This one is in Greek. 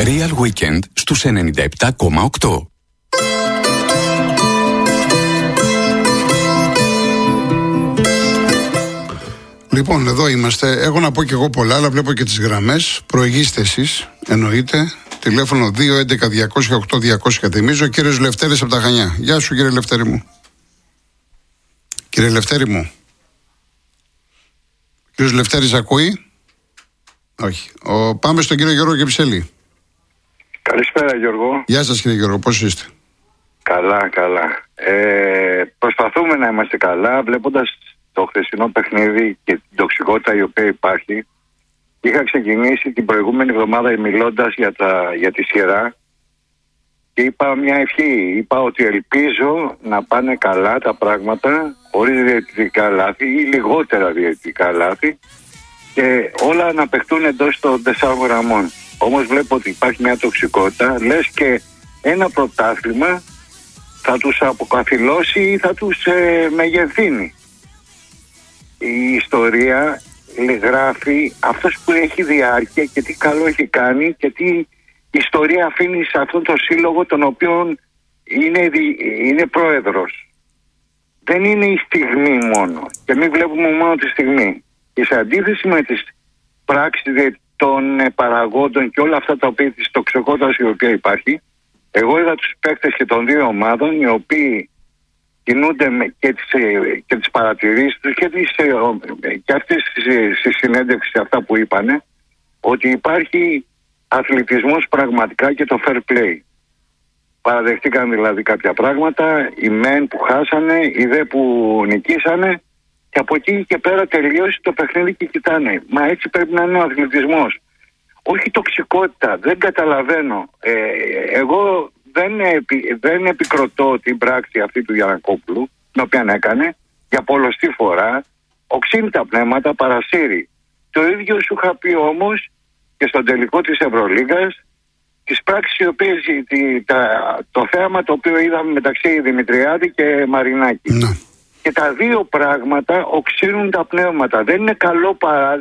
Real Weekend στους 97,8. Λοιπόν, εδώ είμαστε. Έχω να πω και εγώ πολλά, αλλά βλέπω και τις γραμμές. Προηγήστε εσείς, εννοείται. Τηλέφωνο 211-208-200. Θυμίζω, κύριος Λευτέρης από τα Χανιά. Γεια σου, κύριε Λευτέρη μου. Κύριε Λευτέρη μου. Κύριος Λευτέρης ακούει? Όχι. Πάμε στον κύριο Γιώργο Κεψέλη. Καλησπέρα, Γιώργο. Γεια σας, κύριε Γιώργο, πώς είστε? Καλά. Προσπαθούμε να είμαστε καλά. Βλέποντας το χθεσινό παιχνίδι και την τοξικότητα η οποία υπάρχει, είχα ξεκινήσει την προηγούμενη εβδομάδα μιλώντας για τη σειρά και είπα μια ευχή. Είπα ότι ελπίζω να πάνε καλά τα πράγματα, χωρίς διαιτητικά λάθη ή λιγότερα διαιτητικά λάθη, και όλα να παιχτούν εντός των 4 γραμμών. Όμως βλέπω ότι υπάρχει μια τοξικότητα, λες και ένα πρωτάθλημα θα τους αποκαθιλώσει ή θα τους μεγεθύνει. Η ιστορία γράφει αυτός που έχει διάρκεια και τι καλό έχει κάνει και τι ιστορία αφήνει σε αυτόν τον σύλλογο, τον οποίο είναι πρόεδρος. Δεν είναι η στιγμή μόνο, και μην βλέπουμε μόνο τη στιγμή. Και σε αντίθεση με τις πράξεις των παραγόντων και όλα αυτά τα οποία, της τοξικότητας η οποία υπάρχει, εγώ είδα τους παίκτες και των δύο ομάδων, οι οποίοι κινούνται και τις παρατηρήσεις τους και αυτές στη συνέντευξη αυτά που είπανε, ότι υπάρχει αθλητισμός πραγματικά και το fair play. Παραδεχτήκαν δηλαδή κάποια πράγματα, οι μεν που χάσανε, οι δε που νικήσανε, και από εκεί και πέρα τελειώσει το παιχνίδι και κοιτάνε. Μα έτσι πρέπει να είναι ο αθλητισμός. Όχι τοξικότητα, δεν καταλαβαίνω. Εγώ δεν επικροτώ την πράξη αυτή του Γιαννακόπουλου, την οποία έκανε για πολλοστή φορά. Οξύνει τα πνεύματα, παρασύρει. Το ίδιο σου είχα πει όμως και στον τελικό της Ευρωλίγκας, τις πράξεις οι οποίες, το θέαμα το οποίο είδαμε μεταξύ Δημητριάδη και Μαρινάκη. Ναι. Και τα δύο πράγματα οξύνουν τα πνεύματα. Δεν είναι καλό παράδειγμα